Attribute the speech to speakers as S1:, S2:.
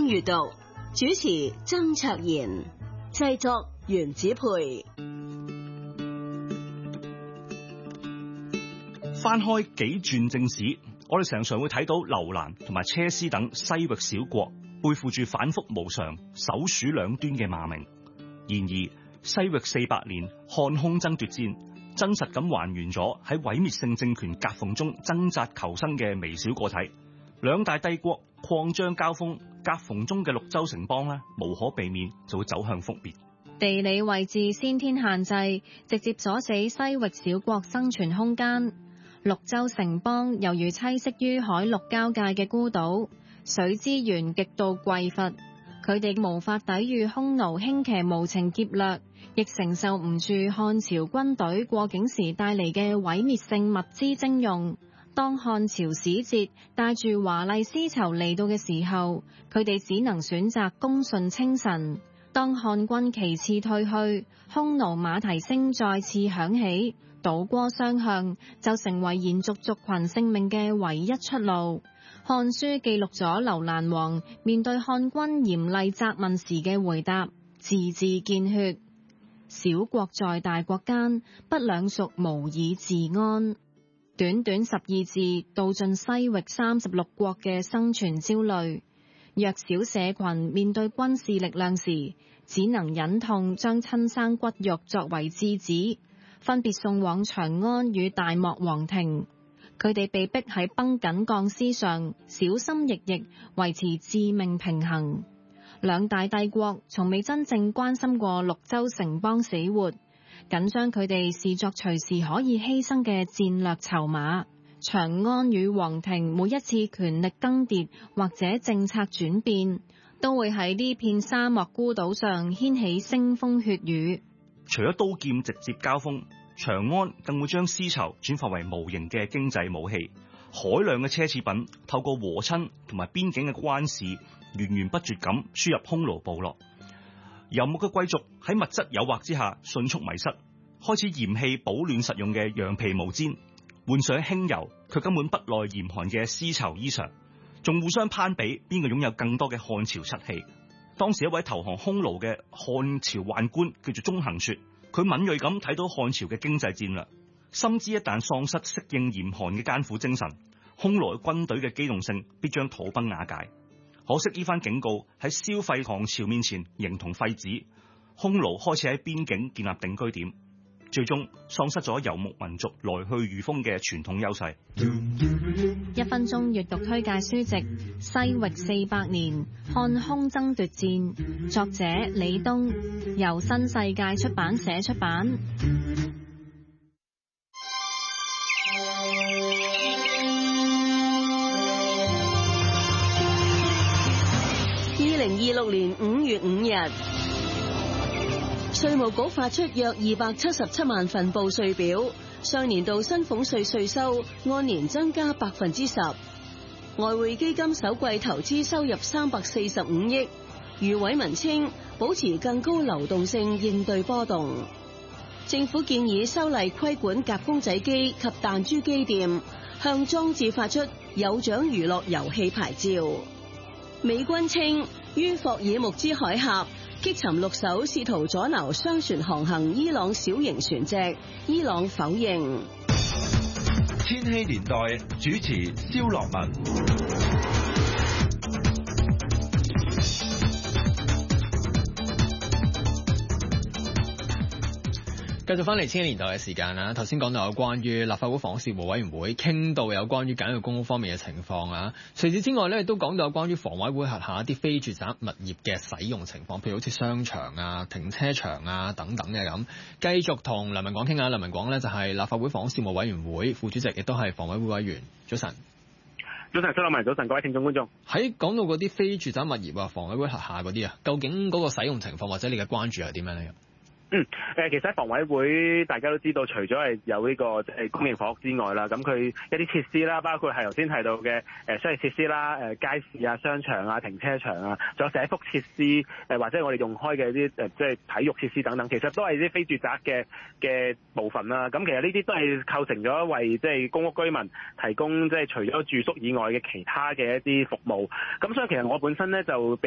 S1: 閱讀，主持曾卓賢，製作袁子培。
S2: 翻開幾轉正史，我哋常常會睇到樓蘭同埋車師等西域小國背負住反覆無常、首鼠兩端嘅罵名。然而，西域400年漢匈爭奪戰，真實咁還原咗喺毀滅性政權夾縫中掙扎求生嘅微小個體。兩大帝國擴張交鋒，夾縫中嘅綠洲城邦呢，無可避免就會走向覆滅。
S3: 地理位置先天限制，直接阻死西域小國生存空間。綠洲城邦猶如棲息於海陸交界嘅孤島，水資源極度匱乏，佢哋無法抵禦匈奴輕騎無情劫掠，亦承受唔住漢朝軍隊過境時帶嚟嘅毀滅性物資徵用。當漢朝使節帶住華麗絲綢嚟到嘅時候，佢哋只能選擇恭順稱臣。當漢軍旗幟退去，匈奴馬蹄聲再次響起，倒戈相向就成為延續族群性命嘅唯一出路。漢書記錄咗樓蘭王面對漢軍嚴厲責問時嘅回答：字字見血。小國在大國間，不兩屬無以治安。短短12字道盡西域36國嘅生存焦慮。弱小社群面對軍事力量時，只能忍痛將親生骨肉作為質子，分別送往長安與大漠王庭。佢哋被逼喺繃緊鋼絲上小心翼翼維持致命平衡。兩大帝國從未真正關心過綠洲城邦死活，僅將佢哋視作隨時可以犧牲嘅戰略籌碼。長安與皇庭每一次權力更迭或者政策轉變，都會喺呢片沙漠孤島上掀起腥風血雨。
S2: 除咗刀劍直接交鋒，長安更會將絲綢轉化為無形嘅經濟武器。海量嘅奢侈品透過和親同埋邊境嘅關事，源源不絕咁輸入匈奴部落。游牧嘅貴族喺物質誘惑之下迅速迷失，開始嫌棄保暖實用嘅羊皮毛氈，換上輕柔卻根本不耐嚴寒嘅絲綢衣裳，仲互相攀比邊個擁有更多嘅漢朝漆器。當時一位投降匈奴嘅漢朝宦官叫做鐘行說，佢敏銳咁睇到漢朝嘅經濟戰略，深知一旦喪失適應嚴寒嘅艱苦精神，匈奴軍隊嘅機動性必將土崩瓦解。可惜呢番警告喺消費唐朝面前形同廢紙，匈奴開始喺邊境建立定居點，最終喪失咗游牧民族來去如風嘅傳統優勢。
S3: 1分鐘閱讀推介書籍《西域400年漢匈爭奪戰》，作者李東，由新世界出版社出版。
S1: 2026年5月5日，稅務局發出約277萬份報稅表，上年度薪俸稅稅收按年增加10%。外匯基金首季投資收入345億。余偉文稱，保持更高流動性應對波動。政府建議修例規管夾公仔機及彈珠機店，向裝置發出有獎娛樂遊戲牌照。美軍稱，於霍爾木茲海峽擊沉6艘試圖阻撓商船航行伊朗小型船隻，伊朗否認。
S4: 千禧年代主持蕭樂文。
S5: 繼續翻嚟千禧年代嘅時間啦，頭先講到有關於立法會房屋事務委員會傾到有關於簡約公屋方面嘅情況啊。除此之外咧，亦都講到有關於房委會轄下一啲非住宅物業嘅使用情況，譬如好似商場啊、停車場啊等等嘅咁。繼續同梁文廣傾下，梁文廣咧就係立法會房屋事務委員會副主席，亦都係房委會委員。早晨，
S6: 早晨，蘇立文，早晨，各位聽眾觀眾。
S5: 喺講到嗰啲非住宅物業啊，房委會轄下嗰啲啊，究竟嗰個使用情況或者你嘅關注係點樣咧？
S6: 其實喺房委會大家都知道，除咗係有呢個公營房屋之外啦，咁佢一啲設施啦，包括係頭先提到嘅商業設施啦、街市啊、商場啊、停車場啊，仲有社福設施或者我哋用開嘅啲即係體育設施等等，其實都係啲非住宅嘅部分啦。咁其實呢啲都係構成咗為即係公屋居民提供即係除咗住宿以外嘅其他嘅一啲服務。咁所以其實我本身咧就